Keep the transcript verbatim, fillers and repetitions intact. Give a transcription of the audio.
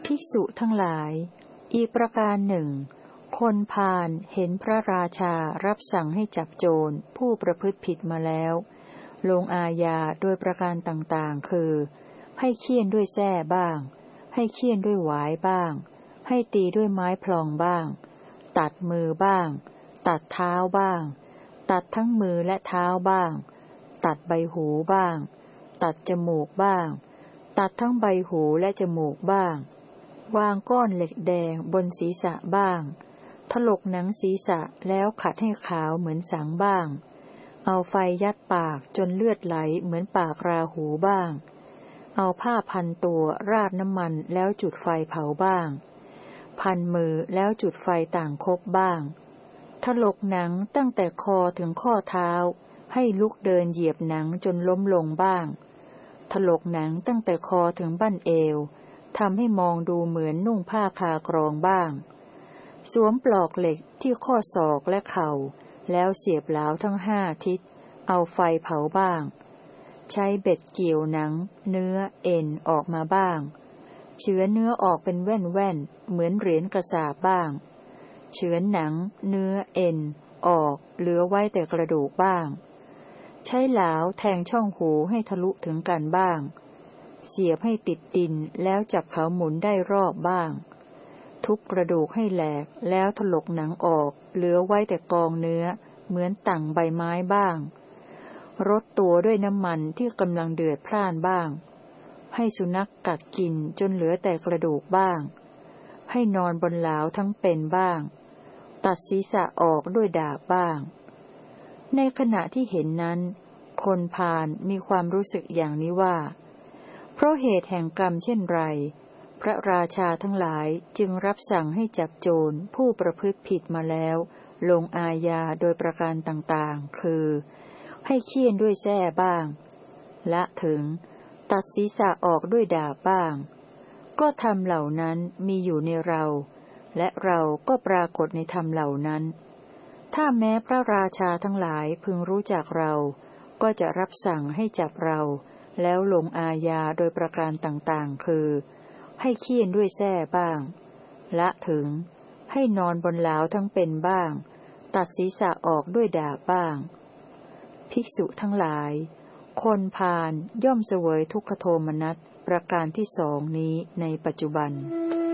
ภิกษุทั้งหลายอีกประการหนึ่งคนพาลเห็นพระราชารับสั่งให้จับโจรผู้ประพฤติผิดมาแล้วลงอาญาโดยประการต่างๆคือให้เฆี่ยนด้วยแส้บ้างให้เฆี่ยนด้วยหวายบ้างให้ตีด้วยไม้พลองบ้างตัดมือบ้างตัดเท้าบ้างตัดทั้งมือและเท้าบ้างตัดใบหูบ้างตัดจมูกบ้างตัดทั้งใบหูและจมูกบ้างวางก้อนเหล็กแดงบนศีรษะบ้างถลกหนังศีรษะแล้วขัดให้ขาวเหมือนสังบ้างเอาไฟยัดปากจนเลือดไหลเหมือนปากราหูบ้างเอาผ้าพันตัวราดน้ำมันแล้วจุดไฟเผาบ้างพันมือแล้วจุดไฟต่างคบบ้างถลกหนังตั้งแต่คอถึงข้อเท้าให้ลุกเดินเหยียบหนังจนล้มลงบ้างถลกหนังตั้งแต่คอถึงบั้นเอวทำให้มองดูเหมือนนุ่งผ้าคากรองบ้างสวมปลอกเหล็กที่ข้อศอกและเข่าแล้วเสียบเหลาทั้งห้าทิศเอาไฟเผาบ้างใช้เบ็ดเกี่ยวหนังเนื้อเอ็นออกมาบ้างเฉือนเนื้อออกเป็นแว่นแว่นเหมือนเหรียญกระสาบบ้างเฉือนหนังเนื้อเอ็นออกเหลือไว้แต่กระดูกบ้างใช้เหลาแทงช่องหูให้ทะลุถึงกันบ้างเสียบให้ติดดินแล้วจับเขาหมุนได้รอบบ้างทุบกระดูกให้แหลกแล้วถลกหนังออกเหลือไว้แต่กองเนื้อเหมือนตั่งใบไม้บ้างรดตัวด้วยน้ำมันที่กำลังเดือดพล่านบ้างให้สุนัขกัดกินจนเหลือแต่กระดูกบ้างให้นอนบนเหลาทั้งเป็นบ้างตัดศีรษะออกด้วยดาบบ้างในขณะที่เห็นนั้นคนพาลมีความรู้สึกอย่างนี้ว่าเพราะเหตุแห่งกรรมเช่นไรพระราชาทั้งหลายจึงรับสั่งให้จับโจรผู้ประพฤติผิดมาแล้วลงอาญาโดยประการต่างๆคือให้เฆี่ยนด้วยแส้บ้างละถึงตัดศีรษะออกด้วยดาบบ้างก็ธรรมเหล่านั้นมีอยู่ในเราและเราก็ปรากฏในธรรมเหล่านั้นถ้าแม้พระราชาทั้งหลายพึงรู้จักเราก็จะรับสั่งให้จับเราแล้วลงอาญาโดยประการต่างๆคือให้เฆี่ยนด้วยแส้บ้างละถึงให้นอนบนเหลาทั้งเป็นบ้างตัดศีรษะออกด้วยดาบบ้างภิกษุทั้งหลายคนพาลย่อมเสวยทุกขโทมนัสประการที่สองนี้ในปัจจุบัน